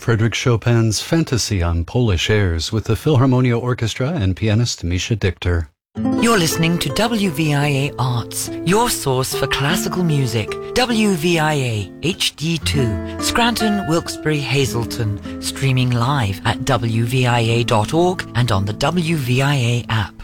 Frédéric Chopin's Fantasy on Polish Airs with the Philharmonia Orchestra and pianist Misha Dichter. You're listening to WVIA Arts, your source for classical music. WVIA HD2, Scranton, Wilkes-Barre, Hazleton. Streaming live at wvia.org and on the WVIA app.